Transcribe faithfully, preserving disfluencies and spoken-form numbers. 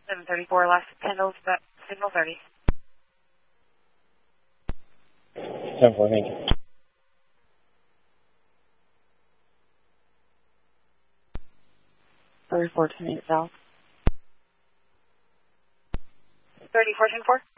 seven thirty-four, last handles, but signal thirty. ten four, thank you. thirty-four ten eight south. thirty-four ten four.